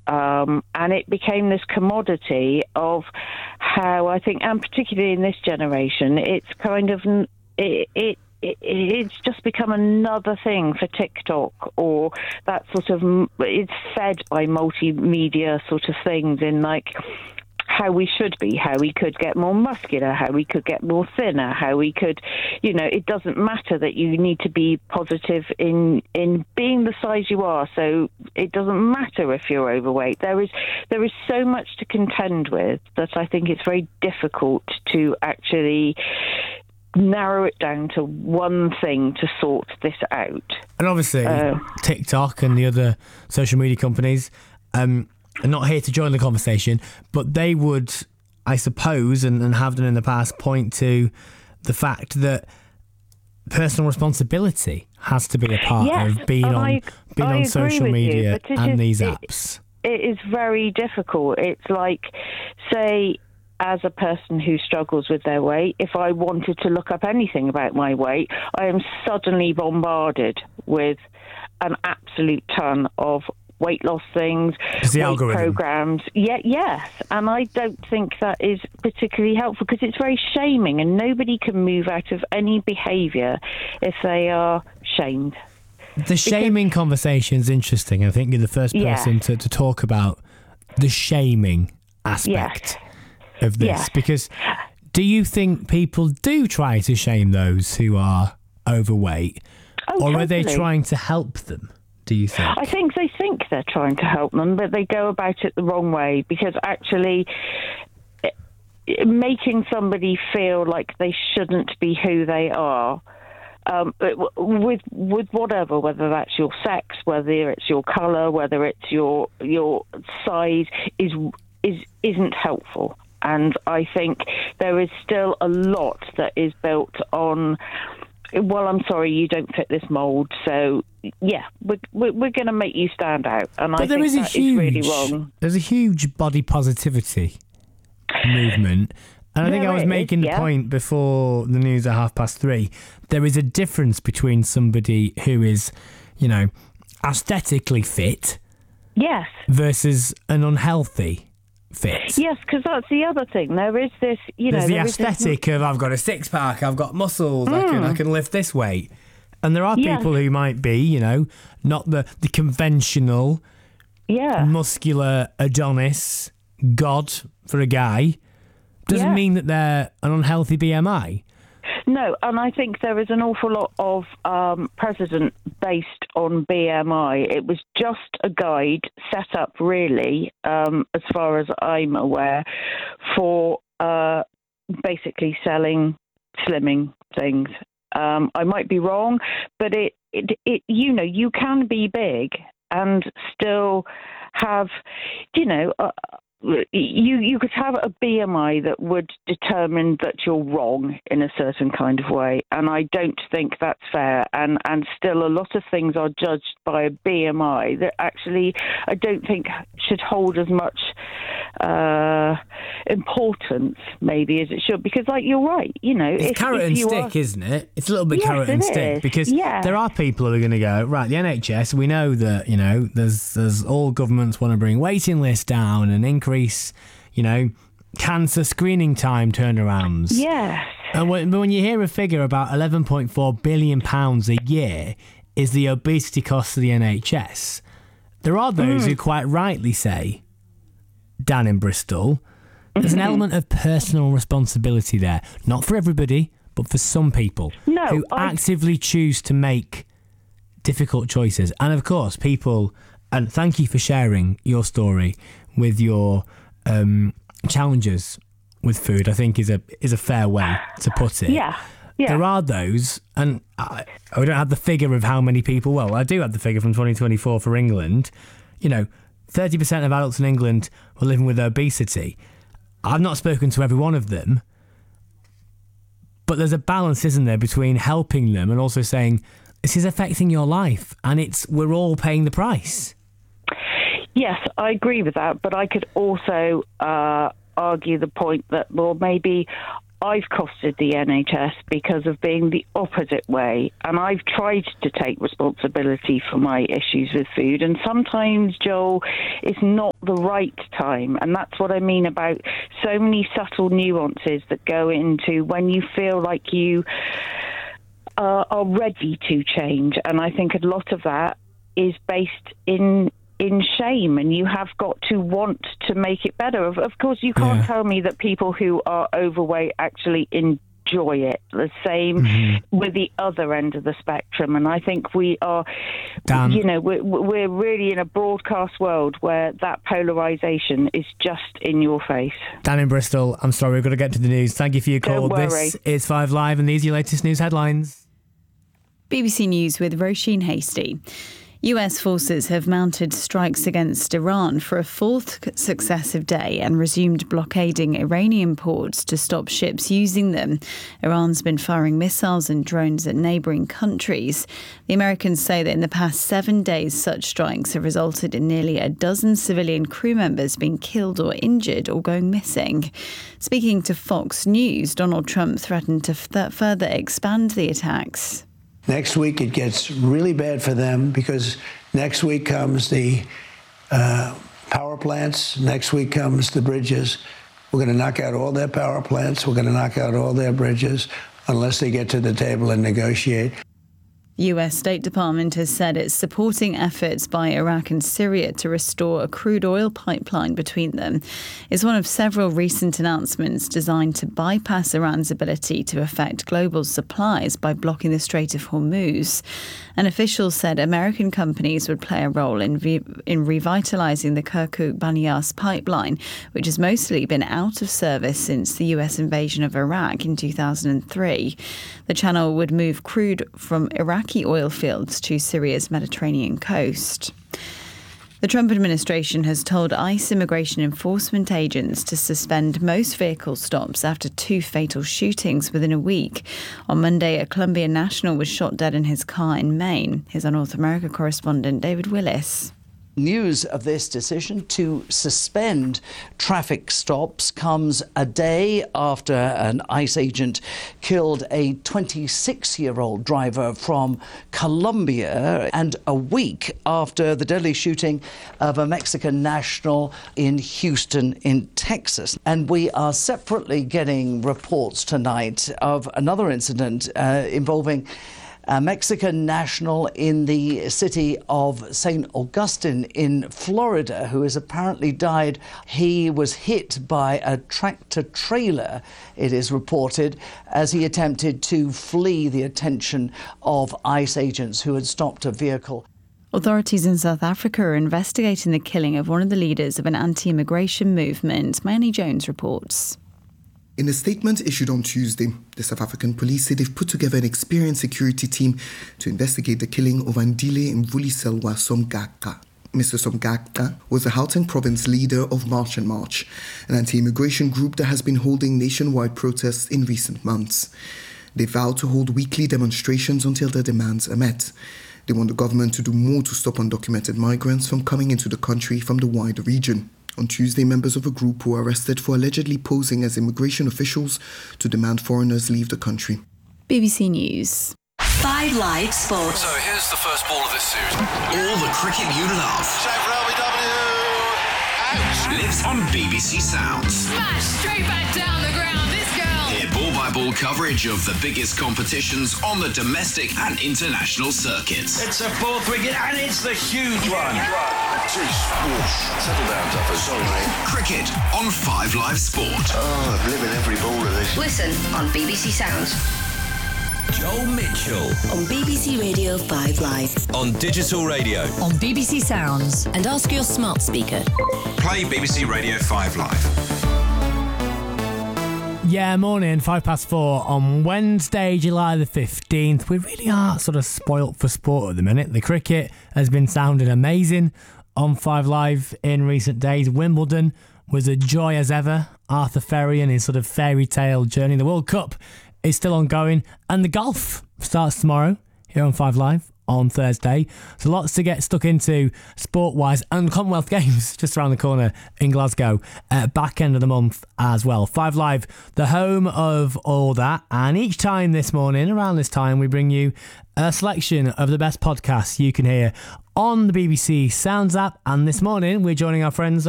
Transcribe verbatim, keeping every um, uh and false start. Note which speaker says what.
Speaker 1: Um, and it became this commodity of how I think, and particularly in this generation, it's kind of, it, it It, it's just become another thing for TikTok, or that sort of, it's fed by multimedia sort of things in like how we should be, how we could get more muscular, how we could get more thinner, how we could, you know, it doesn't matter that you need to be positive in in being the size you are. So it doesn't matter if you're overweight. There is there is so much to contend with that I think it's very difficult to actually narrow it down to one thing to sort this out.
Speaker 2: And obviously, uh, TikTok and the other social media companies um, are not here to join the conversation, but they would, I suppose, and, and have done in the past, point to the fact that personal responsibility has to be a part
Speaker 1: yes,
Speaker 2: of being on
Speaker 1: I,
Speaker 2: being
Speaker 1: I
Speaker 2: on social media
Speaker 1: you,
Speaker 2: and
Speaker 1: is,
Speaker 2: these
Speaker 1: it,
Speaker 2: apps.
Speaker 1: It is very difficult. It's like, say, as a person who struggles with their weight, if I wanted to look up anything about my weight, I am suddenly bombarded with an absolute ton of weight loss things,
Speaker 2: the
Speaker 1: weight
Speaker 2: algorithm.
Speaker 1: programs. Yeah, yes, and I don't think that is particularly helpful because it's very shaming, and nobody can move out of any behaviour if they are shamed.
Speaker 2: The shaming because, conversation is interesting. I think you're the first person
Speaker 1: yes.
Speaker 2: to, to talk about the shaming aspect.
Speaker 1: Yes.
Speaker 2: Of this,
Speaker 1: yeah.
Speaker 2: because do you think people do try to shame those who are overweight,
Speaker 1: oh,
Speaker 2: or
Speaker 1: totally.
Speaker 2: are they trying to help them? Do you think?
Speaker 1: I think they think they're trying to help them, but they go about it the wrong way, because actually making somebody feel like they shouldn't be who they are, um, with with whatever, whether that's your sex, whether it's your colour, whether it's your your size, is is isn't helpful. And I think there is still a lot that is built on, well, I'm sorry, you don't fit this mould, so yeah, we're, we're, we're going to make you stand out. And
Speaker 2: but
Speaker 1: I
Speaker 2: there
Speaker 1: think
Speaker 2: is a
Speaker 1: that
Speaker 2: huge,
Speaker 1: is really wrong.
Speaker 2: There's a huge body positivity movement. And I think
Speaker 1: there
Speaker 2: I was
Speaker 1: is,
Speaker 2: making the
Speaker 1: yeah.
Speaker 2: point before the news at half past three. There is a difference between somebody who is, you know, aesthetically fit
Speaker 1: Yes.
Speaker 2: versus an unhealthy fit.
Speaker 1: Yes, because that's the other thing. There is this, you
Speaker 2: There's
Speaker 1: know,
Speaker 2: the
Speaker 1: there is
Speaker 2: aesthetic
Speaker 1: this...
Speaker 2: of I've got a six pack, I've got muscles,
Speaker 1: Mm.
Speaker 2: I can I can lift this weight. And there are
Speaker 1: Yes.
Speaker 2: people who might be, you know, not the, the conventional
Speaker 1: yeah.
Speaker 2: muscular Adonis god for a guy. Doesn't
Speaker 1: Yeah.
Speaker 2: mean that they're an unhealthy B M I.
Speaker 1: No, and I think there is an awful lot of um, precedent based on B M I. It was just a guide set up, really, um, as far as I'm aware, for uh, basically selling slimming things. Um, I might be wrong, but it, it, it, you know, you can be big and still have, you know, uh, you you could have a B M I that would determine that you're wrong in a certain kind of way, and I don't think that's fair. And and still, a lot of things are judged by a B M I that actually I don't think should hold as much uh, importance maybe as it should, because like you're right, you know,
Speaker 2: It's
Speaker 1: if,
Speaker 2: carrot
Speaker 1: if
Speaker 2: and
Speaker 1: you
Speaker 2: stick,
Speaker 1: are,
Speaker 2: isn't it? It's a little bit
Speaker 1: Yes,
Speaker 2: carrot and
Speaker 1: it
Speaker 2: stick
Speaker 1: is.
Speaker 2: because
Speaker 1: Yeah.
Speaker 2: there are people who are going to go, right, the N H S, we know that, you know, there's there's all governments want to bring waiting lists down and increase, you know, cancer screening time turnarounds.
Speaker 1: Yes.
Speaker 2: And when, but when you hear a figure about eleven point four billion pounds a year is the obesity cost of the N H S, there are those
Speaker 1: Mm.
Speaker 2: who quite rightly say, down in Bristol, there's an element of personal responsibility there. Not for everybody, but for some people
Speaker 1: No,
Speaker 2: who
Speaker 1: I-
Speaker 2: actively choose to make difficult choices. And of course, people, and thank you for sharing your story with your um, challenges with food, I think is a is a fair way to put it.
Speaker 1: Yeah. Yeah.
Speaker 2: There are those, and I, I don't have the figure of how many people, well, I do have the figure from twenty twenty-four for England. You know, thirty percent of adults in England were living with obesity. I've not spoken to every one of them, but there's a balance, isn't there, between helping them and also saying, this is affecting your life, and it's we're all paying the price.
Speaker 1: Yes, I agree with that, but I could also uh, argue the point that, well, maybe I've costed the N H S because of being the opposite way, and I've tried to take responsibility for my issues with food, and sometimes, Joel, it's not the right time, and that's what I mean about so many subtle nuances that go into when you feel like you uh, are ready to change, and I think a lot of that is based in in shame, and you have got to want to make it better. Of, of course, you can't yeah. tell me that people who are overweight actually enjoy it. The same mm-hmm. with the other end of the spectrum. And I think we are, Dan, you know, we're, we're really in a broadcast world where that polarisation is just in your face.
Speaker 2: Dan in Bristol, I'm sorry, we've got to get to the news. Thank you for your call.
Speaker 1: Don't worry.
Speaker 2: This is Five Live, and these are your latest news headlines.
Speaker 3: B B C News with Roisin Hasty. U S forces have mounted strikes against Iran for a fourth successive day and resumed blockading Iranian ports to stop ships using them. Iran's been firing missiles and drones at neighbouring countries. The Americans say that in the past seven days, such strikes have resulted in nearly a dozen civilian crew members being killed or injured or going missing. Speaking to Fox News, Donald Trump threatened to th- further expand the attacks.
Speaker 4: Next week, it gets really bad for them because next week comes the uh, power plants. Next week comes the bridges. We're going to knock out all their power plants. We're going to knock out all their bridges unless they get to the table and negotiate.
Speaker 3: The U S State Department has said it's supporting efforts by Iraq and Syria to restore a crude oil pipeline between them. It's one of several recent announcements designed to bypass Iran's ability to affect global supplies by blocking the Strait of Hormuz. An official said American companies would play a role in re- in revitalising the Kirkuk-Banyas pipeline, which has mostly been out of service since the U S invasion of Iraq in two thousand three. The channel would move crude from Iraqi oil fields to Syria's Mediterranean coast. The Trump administration has told ICE immigration enforcement agents to suspend most vehicle stops after two fatal shootings within a week. On Monday, a Colombia national was shot dead in his car in Maine. Here's our North America correspondent, David Willis.
Speaker 5: News of this decision to suspend traffic stops comes a day after an ICE agent killed a twenty-six-year-old driver from Colombia, and a week after the deadly shooting of a Mexican national in Houston in Texas. And we are separately getting reports tonight of another incident uh, involving a Mexican national in the city of Saint Augustine in Florida who has apparently died. He was hit by a tractor trailer, it is reported, as he attempted to flee the attention of ICE agents who had stopped a vehicle.
Speaker 3: Authorities in South Africa are investigating the killing of one of the leaders of an anti-immigration movement. Manny Jones reports.
Speaker 6: In a statement issued on Tuesday, the South African police say they've put together an experienced security team to investigate the killing of Andile Mvuliselwa Somgaka. Mister Somgaka was the Gauteng province leader of March and March, an anti-immigration group that has been holding nationwide protests in recent months. They vowed to hold weekly demonstrations until their demands are met. They want the government to do more to stop undocumented migrants from coming into the country from the wider region. On Tuesday, members of a group were arrested for allegedly posing as immigration officials to demand foreigners leave the country.
Speaker 3: B B C News.
Speaker 7: Five Live Sports.
Speaker 8: So here's the first ball of this series.
Speaker 9: All the cricket you love.
Speaker 8: Shame for L B W. Out.
Speaker 9: Lives on B B C Sounds.
Speaker 10: Smash straight back down the ground. This girl.
Speaker 9: Hear ball-by-ball coverage of the biggest competitions on the domestic and international circuits.
Speaker 11: It's a fourth wicket and it's the huge one.
Speaker 8: Settle down, Duffer. Sorry, mate.
Speaker 9: Cricket on Five Live Sport.
Speaker 8: Oh, I'm living every ball of this.
Speaker 7: Listen on B B C Sounds.
Speaker 9: Joel Mitchell.
Speaker 7: On B B C Radio five Live.
Speaker 9: On digital radio.
Speaker 10: On B B C Sounds.
Speaker 7: And ask your smart speaker.
Speaker 9: Play B B C Radio five Live.
Speaker 2: Yeah, morning, five past four on Wednesday, July the fifteenth. We really are sort of spoilt for sport at the minute. The cricket has been sounding amazing on Five Live in recent days. Wimbledon was a joy as ever. Arthur Ferry and his sort of fairy tale journey. The World Cup is still ongoing, and the golf starts tomorrow here on Five Live on Thursday. So lots to get stuck into sport-wise, and Commonwealth Games just around the corner in Glasgow, uh, back end of the month as well. Five Live, the home of all that, and each time this morning, around this time, we bring you a selection of the best podcasts you can hear on the B B C Sounds app, and this morning we're joining our friends